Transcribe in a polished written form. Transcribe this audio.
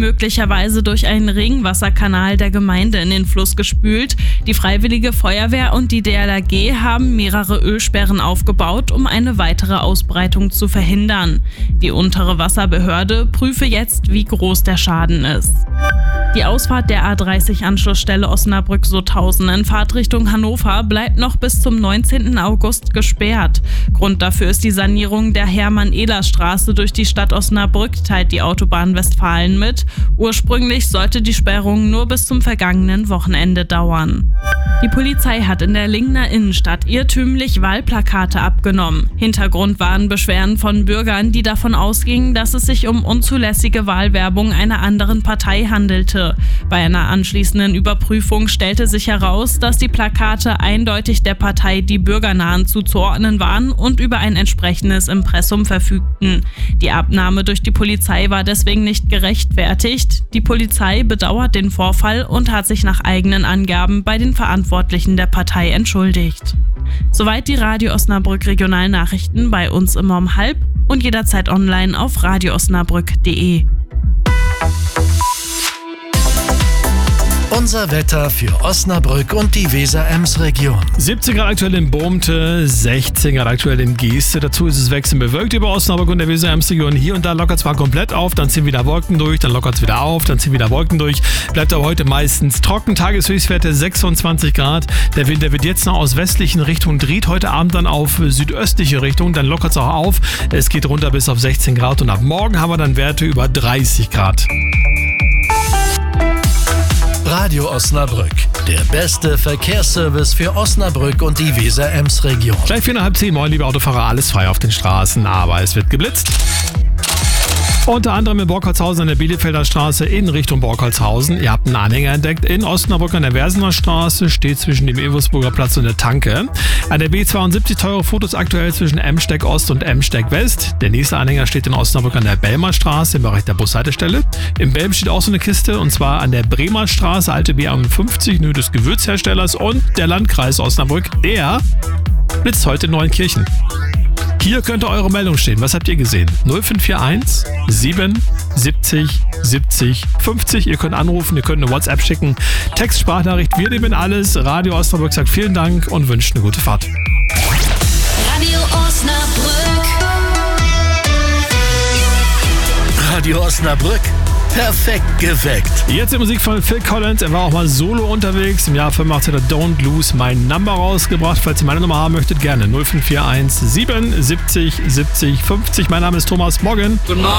möglicherweise durch einen Regenwasserkanal der Gemeinde in den Fluss gespült. Die Freiwillige Feuerwehr und die DLRG haben mehrere Ölsperren aufgebaut, um eine weitere Ausbreitung zu verhindern. Die untere Wasserbehörde prüfe jetzt, wie groß der Schaden ist. Die Ausfahrt der A30-Anschlussstelle Osnabrück-Sutthausen in Fahrtrichtung Hannover bleibt noch bis zum 19. August gesperrt. Grund dafür ist die Sanierung der Hermann-Ehler-Straße durch die Stadt Osnabrück, teilt die Autobahn Westfalen mit. Ursprünglich sollte die Sperrung nur bis zum vergangenen Wochenende dauern. Die Polizei hat in der Lingner Innenstadt irrtümlich Wahlplakate abgenommen. Hintergrund waren Beschwerden von Bürgern, die davon ausgingen, dass es sich um unzulässige Wahlwerbung einer anderen Partei handelte. Bei einer anschließenden Überprüfung stellte sich heraus, dass die Plakate eindeutig der Partei Die Bürgernahen zuzuordnen waren und über ein entsprechendes Impressum verfügten. Die Abnahme durch die Polizei war deswegen nicht gerechtfertigt. Die Polizei bedauert den Vorfall und hat sich nach eigenen Angaben bei den Verantwortlichen der Partei entschuldigt. Soweit die Radio Osnabrück Regionalnachrichten, bei uns immer um 12:30 und jederzeit online auf radioosnabrück.de. Unser Wetter für Osnabrück und die Weser-Ems-Region. 17 Grad aktuell in Bohmte, 16 Grad aktuell in Geeste. Dazu ist es wechselnd bewölkt über Osnabrück und der Weser-Ems-Region. Hier und da lockert es zwar komplett auf, dann ziehen wieder Wolken durch, dann lockert es wieder auf, dann ziehen wieder Wolken durch. Bleibt aber heute meistens trocken. Tageshöchstwerte 26 Grad. Der Wind, der wird jetzt noch aus westlichen Richtungen, dreht heute Abend dann auf südöstliche Richtung. Dann lockert es auch auf. Es geht runter bis auf 16 Grad und ab morgen haben wir dann Werte über 30 Grad. Radio Osnabrück, der beste Verkehrsservice für Osnabrück und die Weser-Ems-Region. Gleich 9:30, moin liebe Autofahrer, alles frei auf den Straßen, aber es wird geblitzt. Unter anderem in Borkholzhausen an der Bielefelder Straße in Richtung Borkholzhausen. Ihr habt einen Anhänger entdeckt. In Osnabrück an der Versener Straße steht zwischen dem Eversburger Platz und der Tanke. An der B72 teure Fotos aktuell zwischen Emsteck Ost und Emsteck West. Der nächste Anhänger steht in Osnabrück an der Belmer Straße im Bereich der Bushaltestelle. In Belm steht auch so eine Kiste und zwar an der Bremer Straße, alte B51, Nähe des Gewürzherstellers, und der Landkreis Osnabrück, der blitzt heute in Neuenkirchen. Hier könnte eure Meldung stehen. Was habt ihr gesehen? 0541 7 70 70 50. Ihr könnt anrufen, ihr könnt eine WhatsApp schicken. Text, Sprachnachricht, wir nehmen alles. Radio Osnabrück sagt vielen Dank und wünscht eine gute Fahrt. Radio Osnabrück. Radio Osnabrück, perfekt geweckt. Jetzt die Musik von Phil Collins. Er war auch mal solo unterwegs. Im Jahr 85 hat er Don't Lose My Number rausgebracht. Falls ihr meine Nummer haben möchtet, gerne 0541 7 70 70 50. Mein Name ist Thomas. Morgen. Guten Morgen.